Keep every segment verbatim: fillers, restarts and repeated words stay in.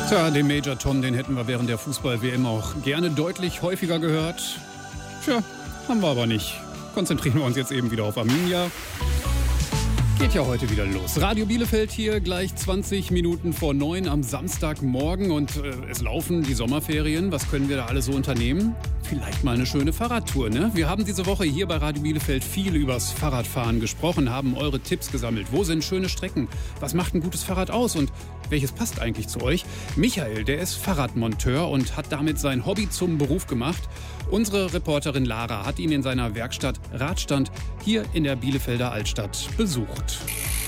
Tja, den Major Tom, den hätten wir während der Fußball-W M auch gerne deutlich häufiger gehört. Tja, haben wir aber nicht. Konzentrieren wir uns jetzt eben wieder auf Arminia. Geht ja heute wieder los. Radio Bielefeld hier, gleich zwanzig Minuten vor neun am Samstagmorgen und äh, es laufen die Sommerferien. Was können wir da alle so unternehmen? Vielleicht mal eine schöne Fahrradtour, ne? Wir haben diese Woche hier bei Radio Bielefeld viel übers Fahrradfahren gesprochen, haben eure Tipps gesammelt. Wo sind schöne Strecken? Was macht ein gutes Fahrrad aus und welches passt eigentlich zu euch? Michael, der ist Fahrradmonteur und hat damit sein Hobby zum Beruf gemacht. Unsere Reporterin Lara hat ihn in seiner Werkstatt Radstand hier in der Bielefelder Altstadt besucht.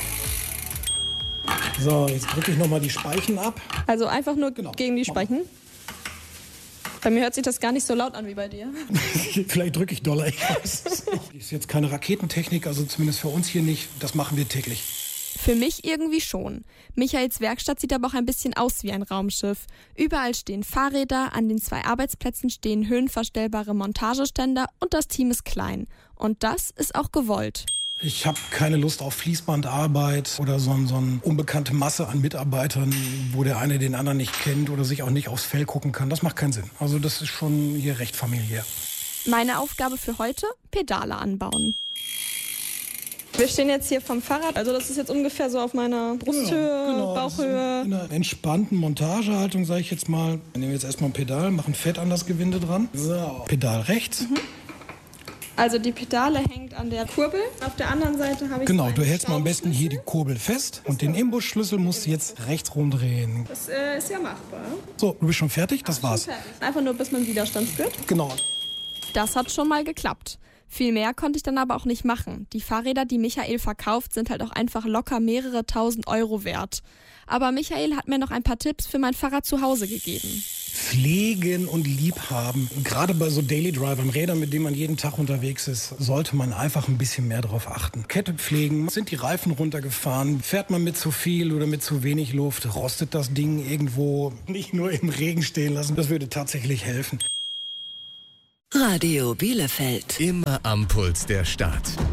So, jetzt drücke ich nochmal die Speichen ab. Also einfach nur Genau. gegen die Speichen? Bei mir hört sich das gar nicht so laut an wie bei dir. Vielleicht drücke ich doller, ich weiß es nicht. Ist jetzt keine Raketentechnik, also zumindest für uns hier nicht. Das machen wir täglich. Für mich irgendwie schon. Michaels Werkstatt sieht aber auch ein bisschen aus wie ein Raumschiff. Überall stehen Fahrräder, an den zwei Arbeitsplätzen stehen höhenverstellbare Montageständer und das Team ist klein. Und das ist auch gewollt. Ich habe keine Lust auf Fließbandarbeit oder so, so eine unbekannte Masse an Mitarbeitern, wo der eine den anderen nicht kennt oder sich auch nicht aufs Fell gucken kann. Das macht keinen Sinn. Also das ist schon hier recht familiär. Meine Aufgabe für heute? Pedale anbauen. Wir stehen jetzt hier vom Fahrrad, also das ist jetzt ungefähr so auf meiner Brusthöhe, Ja, genau, Bauchhöhe. In einer entspannten Montagehaltung, sage ich jetzt mal. Wir nehmen jetzt erstmal ein Pedal, machen Fett an das Gewinde dran. So, Pedal rechts. Mhm. Also die Pedale hängt an der Kurbel. Auf der anderen Seite habe ich Genau, so du einen hältst mal am besten hier die Kurbel fest und den Imbusschlüssel musst du jetzt rechts rumdrehen. Das äh, ist ja machbar. So, du bist schon fertig? Das war's. Fertig. Einfach nur, bis man Widerstand spürt. Genau. Das hat schon mal geklappt. Viel mehr konnte ich dann aber auch nicht machen. Die Fahrräder, die Michael verkauft, sind halt auch einfach locker mehrere tausend Euro wert. Aber Michael hat mir noch ein paar Tipps für mein Fahrrad zu Hause gegeben. Pflegen und liebhaben. Gerade bei so Daily Drivern, Rädern, mit denen man jeden Tag unterwegs ist, sollte man einfach ein bisschen mehr drauf achten. Kette pflegen, sind die Reifen runtergefahren, fährt man mit zu viel oder mit zu wenig Luft, rostet das Ding irgendwo, nicht nur im Regen stehen lassen. Das würde tatsächlich helfen. Radio Bielefeld. Immer am Puls der Stadt.